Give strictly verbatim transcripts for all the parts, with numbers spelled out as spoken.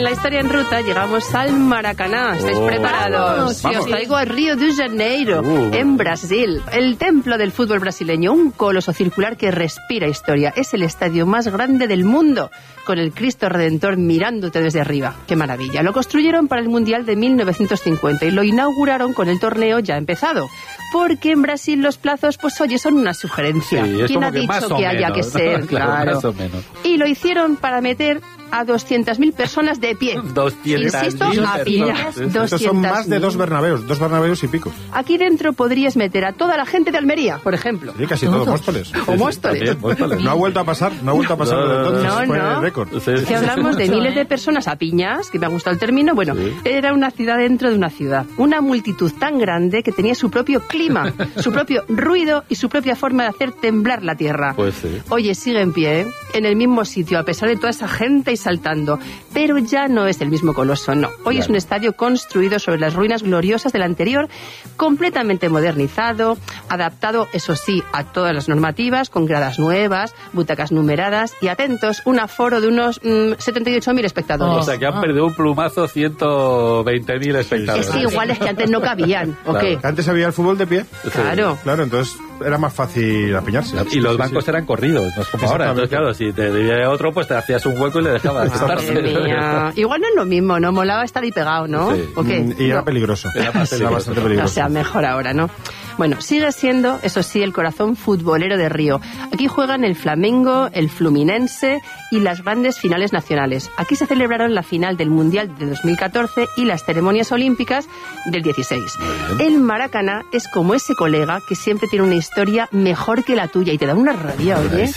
la historia en ruta llegamos al Maracaná. ¿Estáis Oh. preparados? Vamos. Y os traigo a Río de Janeiro, Uh. en Brasil. El templo del fútbol brasileño, un coloso circular que respira historia. Es el estadio más grande del mundo, con el Cristo Redentor mirándote desde arriba. ¡Qué maravilla! Lo construyeron para el Mundial de mil novecientos cincuenta y lo inauguraron con el torneo ya empezado. Porque en Brasil los plazos, pues oye, son una sugerencia. Sí, es ¿Quién como ha que dicho más o que haya menos, que ser? ¿no? Claro, Claro. más o menos. Y lo hicieron para meter a doscientas mil personas de pie. doscientas mil Insisto, a piñas. personas. Estos son más de dos Bernabeus, dos Bernabeus y pico. Aquí dentro podrías meter a toda la gente de Almería, por ejemplo. Sí, casi todo Móstoles. O Móstoles. También, Móstoles. No ha vuelto a pasar, no ha vuelto a pasar No, desde entonces. no, fue no. el récord. Sí, sí. Si hablamos de miles de personas a piñas, que me ha gustado el término, bueno, Sí. era una ciudad dentro de una ciudad. Una multitud tan grande que tenía su propio clima, su propio ruido y su propia forma de hacer temblar la tierra. Pues sí. Oye, sigue en pie, ¿eh? En el mismo sitio, a pesar de toda esa gente y saltando. Pero ya no es el mismo coloso, no. Hoy Claro. es un estadio construido sobre las ruinas gloriosas del anterior, completamente modernizado, adaptado, eso sí, a todas las normativas, con gradas nuevas, butacas numeradas y, atentos, un aforo de unos mmm, setenta y ocho mil espectadores. O sea, que han perdido un plumazo ciento veinte mil Es espectadores. que igual es que antes no cabían, ¿o Claro. qué? Antes había el fútbol de pie. Claro. Claro, entonces era más fácil apiñarse. Y los Sí, bancos sí. eran corridos, no es como ahora. Entonces, claro, si te debía otro, pues te hacías un hueco y le dejabas sentarse. Madre mía. Igual no es lo mismo, ¿no? Molaba estar ahí pegado, ¿no? Sí. ¿O qué? Mm, Y era No. peligroso. Era más Era bastante O peligroso. sea, mejor ahora, ¿no? Bueno, sigue siendo, eso sí, el corazón futbolero de Río. Aquí juegan el Flamengo, el Fluminense y las grandes finales nacionales. Aquí se celebraron la final del Mundial de dos mil catorce y las ceremonias olímpicas del dieciséis. El Maracaná es como ese colega que siempre tiene una historia mejor que la tuya y te da una rabia, oye.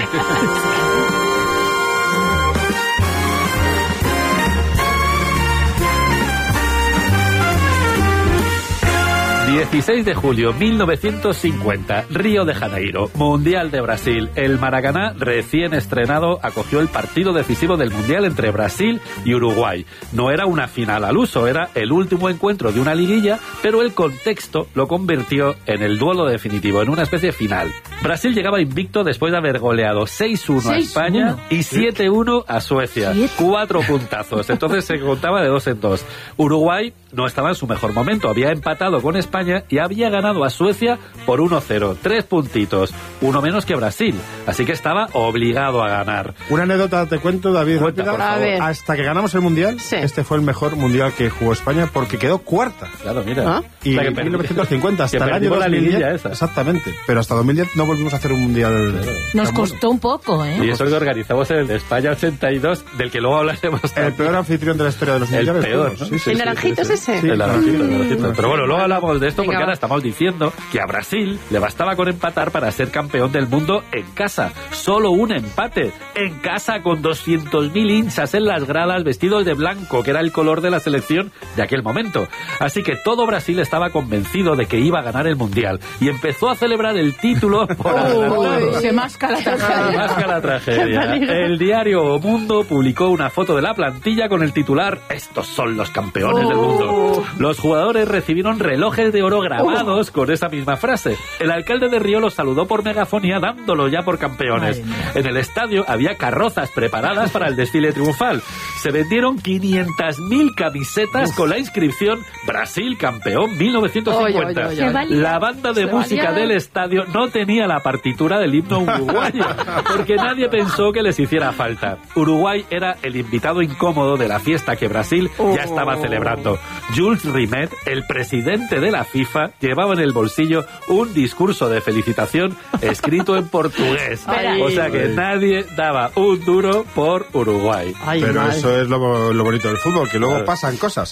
dieciséis de julio mil novecientos cincuenta, Río de Janeiro, Mundial de Brasil. El Maracaná, recién estrenado, acogió el partido decisivo del Mundial entre Brasil y Uruguay. No era una final al uso, era el último encuentro de una liguilla, pero el contexto lo convirtió en el duelo definitivo, en una especie de final. Brasil llegaba invicto después de haber goleado seis uno a España y siete uno a Suecia. Cuatro puntazos. Entonces se contaba de dos en dos. Uruguay no estaba en su mejor momento. Había empatado con España y había ganado a Suecia por uno cero. Tres puntitos. Uno menos que Brasil. Así que estaba obligado a ganar. Una anécdota te cuento, David. Cuenta, rápida. por favor. A ver. Hasta que ganamos el Mundial, Sí. este fue el mejor Mundial que jugó España porque quedó cuarta. Claro, mira. ¿Ah? Y O sea, que en perdi- mil novecientos cincuenta, hasta que el año perdimos la dos mil diez. liguilla esa. Exactamente. Pero hasta dos mil diez no volvimos a hacer un Mundial. Nos tan costó un poco, ¿eh? Y eso que organizamos en el España ochenta y dos, del que luego hablaremos. bueno. El peor anfitrión de la historia de los El mundiales. peor, fuimos. ¿no? Sí, sí, ¿El sí. naranjitos ese? Sí. El naranjito, el naranjito. Pero bueno, luego hablamos de esto porque Venga, ahora va. estamos diciendo que a Brasil le bastaba con empatar para ser campeón del mundo en casa. Solo un empate. En casa con doscientos mil hinchas en las gradas vestidos de blanco, que era el color de la selección de aquel momento. Así que todo Brasil estaba convencido de que iba a ganar el Mundial y empezó a celebrar el título por adelantado. Uy, se masca la Se tragedia. masca la tragedia. Qué peligro. El diario O Mundo publicó una foto de la plantilla con el titular: "Estos son los campeones del mundo". Los jugadores recibieron relojes de oro grabados con esa misma frase. El alcalde de Río los saludó por megafonía dándolo ya por campeones. Madre mía. En el estadio había carrozas preparadas para el desfile triunfal. Se vendieron quinientas mil camisetas con la inscripción "Brasil campeón mil novecientos cincuenta". Oye, oye, oye. Se valía. La banda de Se música valía. del estadio no tenía la partitura del himno uruguayo, porque nadie pensó que les hiciera falta. Uruguay era el invitado incómodo de la fiesta que Brasil ya estaba celebrando. Jules Rimet, el presidente de la FIFA, llevaba en el bolsillo un discurso de felicitación escrito en portugués. Ay. O sea que nadie daba un duro por Uruguay. Ay, Pero madre. eso es lo, lo bonito del fútbol, que luego Claro. pasan cosas.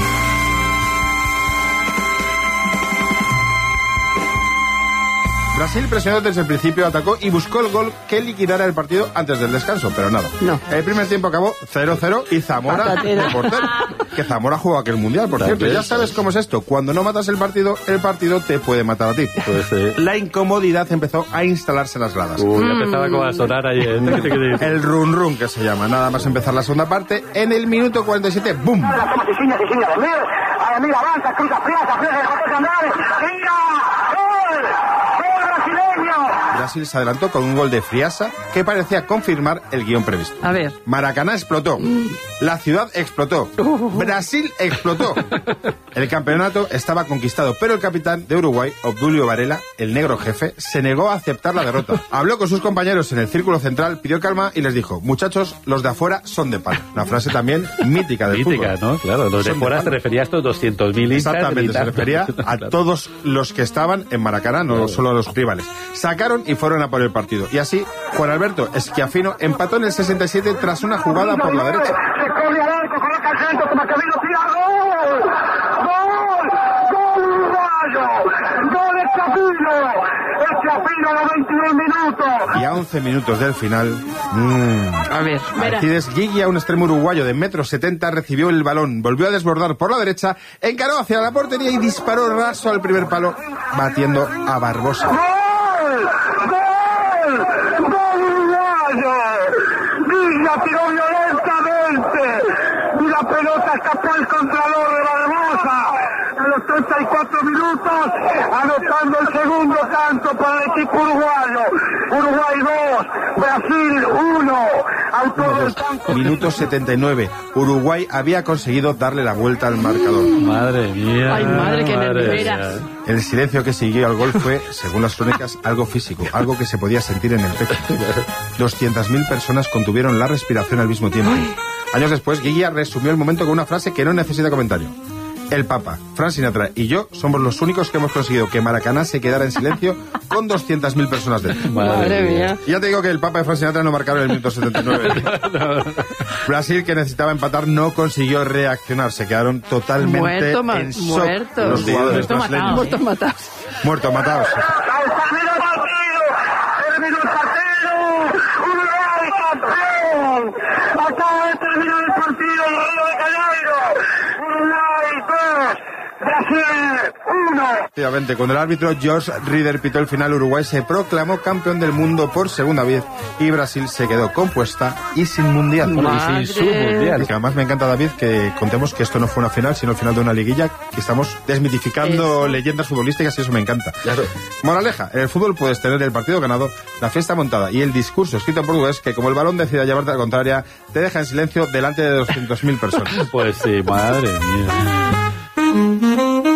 Brasil presionó desde el principio, atacó y buscó el gol que liquidara el partido antes del descanso, pero nada. No. El primer tiempo acabó cero cero y Zamora Patatera. de portero. Que Zamora jugó aquel mundial, por cierto. También. Ya sabes cómo es esto. Cuando no matas el partido, el partido te puede matar a ti. Pues, eh, La incomodidad empezó a instalarse en las gradas. uy, empezaba como a sonar ahí. eh. El run run que se llama. Nada más empezar la segunda parte. En el minuto cuarenta y siete, ¡bum! Como Cicinha, Cicinha, Demir, Ademir avanza, cruza Frias, Frias, José Andrade, tira, gol, gol brasileño, Brasil se adelantó con un gol de Friasa que parecía confirmar el guión previsto. A ver. Maracaná explotó. La ciudad explotó. Brasil explotó. El campeonato estaba conquistado, pero el capitán de Uruguay, Obdulio Varela, el negro jefe, se negó a aceptar la derrota. Habló con sus compañeros en el círculo central, pidió calma y les dijo: muchachos, los de afuera son de palo. Una frase también mítica del mítica, fútbol. ¿no? Claro, los de Son fuera de se refería a estos doscientos mil hinchas. Exactamente, se refería a claro. todos los que estaban en Maracaná, no claro. solo a los rivales. Sacaron y fueron a por el partido. Y así, Juan Alberto Schiaffino empató en el sesenta y siete tras una jugada por la derecha. Se corre al arco, coloca al centro, toma camino, tira, ¡gol! ¡Gol! ¡Gol uruguayo! ¡Gol de Schiaffino! Schiaffino a los veintidós minutos. Y a once minutos del final, mmm, A ver. Alcides Guigui, a un extremo uruguayo de metro setenta, recibió el balón, volvió a desbordar por la derecha, encaró hacia la portería y disparó raso al primer palo, batiendo a Barbosa. ¡Gol! ¡Gol! ¡Gol uruguayo! Villa tiró violentamente y la pelota escapó al contralor de Barbosa. A los treinta y cuatro minutos, anotando el segundo tanto para el equipo uruguayo. Uruguay dos, Brasil uno. Autor del tanto. Minuto setenta y nueve. Uruguay había conseguido darle la vuelta al marcador. Madre mía. Ay, madre, qué nerviosa. mía. El silencio que siguió al gol fue, según las crónicas, algo físico, algo que se podía sentir en el pecho. doscientas mil personas contuvieron la respiración al mismo tiempo. Años después, Guigui resumió el momento con una frase que no necesita comentario. El Papa, Frank Sinatra y yo somos los únicos que hemos conseguido que Maracaná se quedara en silencio con doscientas mil personas dentro. Madre mía. Y ya te digo que el Papa y Frank Sinatra no marcaron el minuto setenta y nueve. Brasil, que necesitaba empatar, no consiguió reaccionar. Se quedaron totalmente Muerto, ma- en shock muerto. los jugadores Muerto brasileños. matado. Muertos matados. Muerto, matados. Terminó el partido, terminó el partido, Uruguay campeón. Acaba de terminar el partido en Río de Janeiro. Uruguay dos, Brasil uno. Efectivamente, cuando el árbitro George Rieder pitó el final, Uruguay se proclamó campeón del mundo por segunda vez y Brasil se quedó compuesta y sin mundial. Madre. Y sin su mundial. Y que además me encanta, David, que contemos que esto no fue una final, sino el final de una liguilla, que estamos desmitificando Eso. leyendas futbolísticas y eso me encanta. Claro. Moraleja, en el fútbol puedes tener el partido ganado, la fiesta montada y el discurso escrito en portugués que, como el balón decida llevarte a la contraria, te deja en silencio delante de doscientas mil personas. Pues sí, madre mía.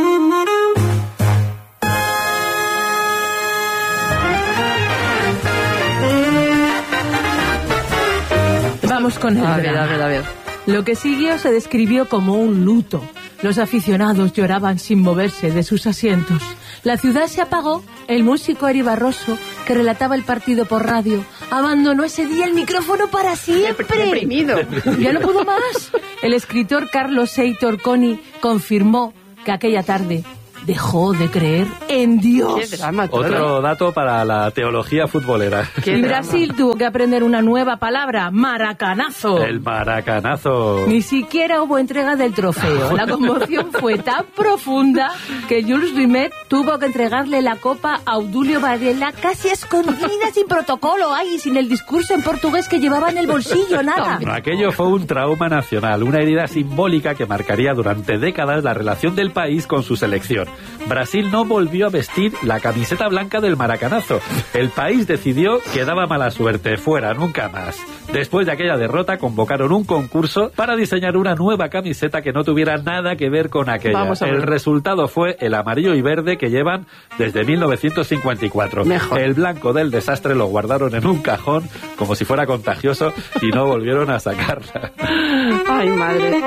Vamos con el A ver, drama. a ver, a ver. Lo que siguió se describió como un luto. Los aficionados lloraban sin moverse de sus asientos. La ciudad se apagó. El músico Eri Barroso, que relataba el partido por radio, abandonó ese día el micrófono para siempre. Deprimido. Ya no pudo más. El escritor Carlos Heitor Coni confirmó que aquella tarde dejó de creer en Dios. Qué drama todo. Otro dato para la teología futbolera. Qué Y drama. Brasil tuvo que aprender una nueva palabra, maracanazo. El maracanazo. Ni siquiera hubo entrega del trofeo. La conmoción fue tan profunda que Jules Rimet tuvo que entregarle la copa a Obdulio Varela casi escondida, sin protocolo, ay, sin el discurso en portugués que llevaba en el bolsillo, nada. Aquello fue un trauma nacional, una herida simbólica que marcaría durante décadas la relación del país con su selección. Brasil no volvió a vestir la camiseta blanca del maracanazo. El país decidió que daba mala suerte, fuera, nunca más. Después de aquella derrota convocaron un concurso para diseñar una nueva camiseta que no tuviera nada que ver con aquella. Vamos a ver. El resultado fue el amarillo y verde que llevan desde mil novecientos cincuenta y cuatro. Mejor. El blanco del desastre lo guardaron en un cajón como si fuera contagioso y no volvieron a sacarla. Ay, madre.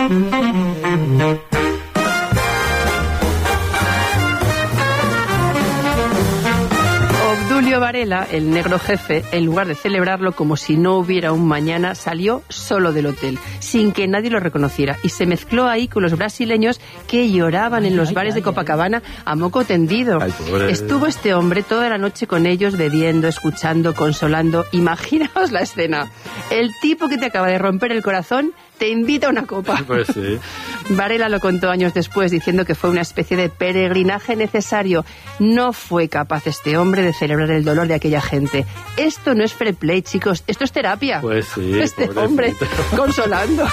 Obdulio Varela, el negro jefe, en lugar de celebrarlo como si no hubiera un mañana, salió solo del hotel, sin que nadie lo reconociera, y se mezcló ahí con los brasileños que lloraban en los bares de Copacabana a moco tendido. Ay, pobre. Estuvo este hombre toda la noche con ellos, bebiendo, escuchando, consolando. Imaginaos la escena. El tipo que te acaba de romper el corazón te invita a una copa. Pues sí. Varela lo contó años después, diciendo que fue una especie de peregrinaje necesario. No fue capaz este hombre de celebrar el dolor de aquella gente. Esto no es fair play, chicos. Esto es terapia. Pues sí, Este pobrecito. hombre consolando.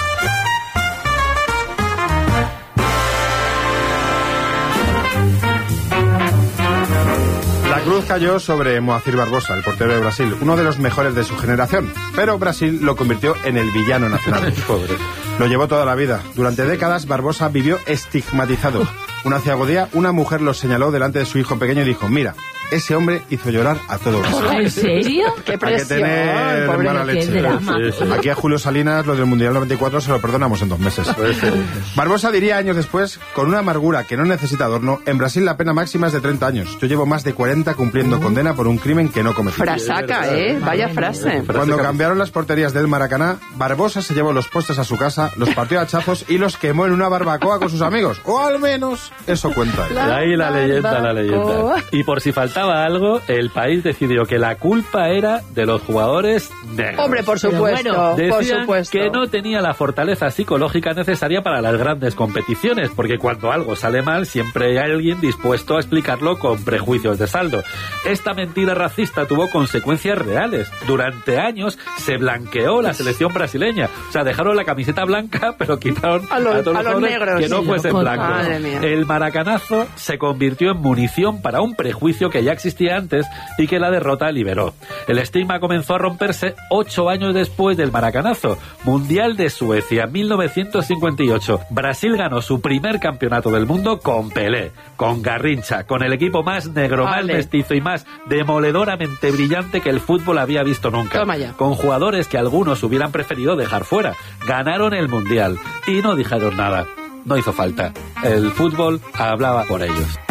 La cruz cayó sobre Moacir Barbosa, el portero de Brasil, uno de los mejores de su generación. Pero Brasil lo convirtió en el villano nacional. Pobre. Lo llevó toda la vida. Durante décadas, Barbosa vivió estigmatizado. Una ciago día, una mujer lo señaló delante de su hijo pequeño y dijo: mira, ese hombre hizo llorar a todo Brasil. ¿En serio? ¡Qué Hay que presión! tener Pobre. mala Qué leche. drama. Sí, sí. Aquí a Julio Salinas, lo del Mundial noventa y cuatro, se lo perdonamos en dos meses. Barbosa diría años después, con una amargura que no necesita adorno: en Brasil la pena máxima es de treinta años. Yo llevo más de cuarenta cumpliendo condena por un crimen que no cometí. Frasaca, ¿eh? Vaya frase. Cuando cambiaron las porterías del Maracaná, Barbosa se llevó los postes a su casa, los partió a hachazos y los quemó en una barbacoa con sus amigos. O al menos eso cuenta él. Ahí la leyenda, la leyenda. Y por si faltaba algo, el país decidió que la culpa era de los jugadores negros. Hombre, por Pero supuesto, bueno, por Decían supuesto. que no tenía la fortaleza psicológica necesaria para las grandes competiciones, porque cuando algo sale mal siempre hay alguien dispuesto a explicarlo con prejuicios de saldo. Esta mentira racista tuvo consecuencias reales. Durante años se blanqueó la selección brasileña. O sea, dejaron la camiseta blanca, pero quitaron A los- todos a los jugadores negros. que no Sí, fuesen loco. blancos. Madre mía. El maracanazo se convirtió en munición para un prejuicio que ya existía antes y que la derrota liberó. El estigma comenzó a romperse ocho años después del maracanazo. Mundial de Suecia, mil novecientos cincuenta y ocho. Brasil ganó su primer campeonato del mundo con Pelé, con Garrincha, con el equipo más negro, más Vale. mestizo y más demoledoramente brillante que el fútbol había visto nunca. Toma ya. Con jugadores que algunos hubieran preferido dejar fuera. Ganaron el Mundial y no dijeron nada. No hizo falta. El fútbol hablaba por ellos.